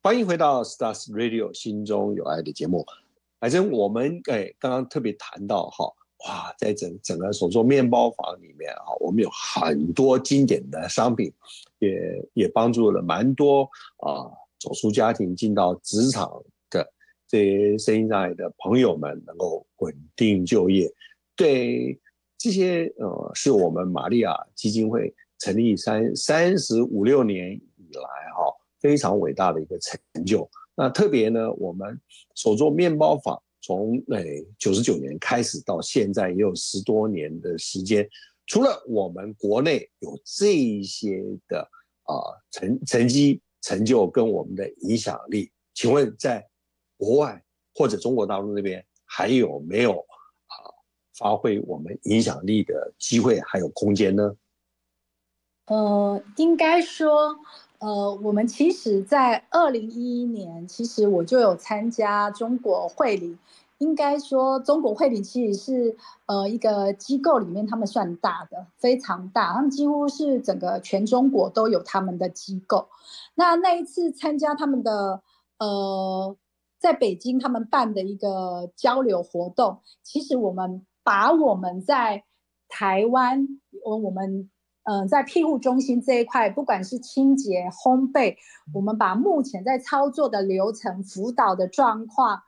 欢迎回到 Stars Radio 心中有爱的节目。反正我们刚刚特别谈到哇，在整个手作面包坊里面我们有很多经典的商品，也帮助了蛮多走出家庭进到职场的这些身心障碍的朋友们能够稳定就业。对这些是我们玛利亚基金会成立35、36年以来非常伟大的一个成就。那特别呢，我们手作面包坊从99年开始到现在也有10多年的时间。除了我们国内有这一些的成绩成就跟我们的影响力，请问在国外或者中国大陆那边还有没有发挥我们影响力的机会还有空间呢？ 应该说，我们其实在2011年，其实我就有参加中国会理。应该说，中国会理其实是一个机构里面，他们算大的，非常大，他们几乎是整个全中国都有他们的机构。那一次参加他们的在北京他们办的一个交流活动，其实我们把我们在台湾，我们在庇护中心这一块，不管是清洁、烘焙，我们把目前在操作的流程、辅导的状况，